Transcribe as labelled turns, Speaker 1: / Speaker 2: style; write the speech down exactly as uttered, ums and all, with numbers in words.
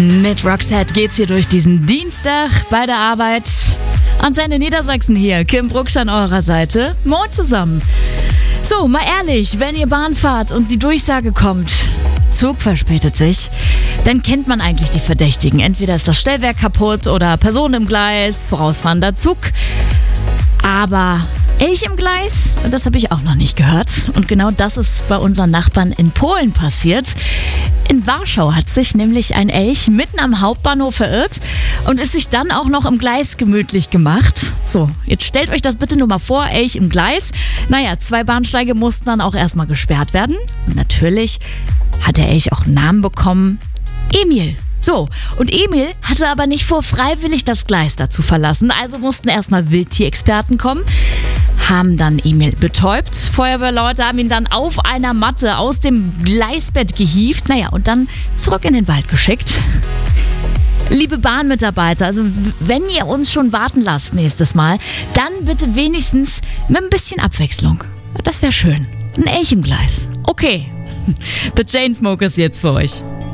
Speaker 1: Mit Roxette geht's hier durch diesen Dienstag bei der Arbeit. Antenne Niedersachsen hier, Kim Brucksch an eurer Seite. Moin zusammen. So, mal ehrlich, wenn ihr Bahn fahrt und die Durchsage kommt, Zug verspätet sich, dann kennt man eigentlich die Verdächtigen. Entweder ist das Stellwerk kaputt oder Person im Gleis, vorausfahrender Zug. Aber Elch im Gleis? Das habe ich auch noch nicht gehört. Und genau das ist bei unseren Nachbarn in Polen passiert. In Warschau hat sich nämlich ein Elch mitten am Hauptbahnhof verirrt und ist sich dann auch noch im Gleis gemütlich gemacht. So, jetzt stellt euch das bitte nur mal vor, Elch im Gleis. Naja, zwei Bahnsteige mussten dann auch erstmal gesperrt werden. Und natürlich hat der Elch auch einen Namen bekommen. Emil. So, und Emil hatte aber nicht vor, freiwillig das Gleis da zu verlassen. Also mussten erstmal Wildtierexperten kommen, haben dann Emil betäubt. Feuerwehrleute haben ihn dann auf einer Matte aus dem Gleisbett gehievt. Naja, und dann zurück in den Wald geschickt. Liebe Bahnmitarbeiter, also wenn ihr uns schon warten lasst nächstes Mal, dann bitte wenigstens mit ein bisschen Abwechslung. Das wäre schön. Ein Elch im Gleis. Okay. The Chainsmokers jetzt für euch.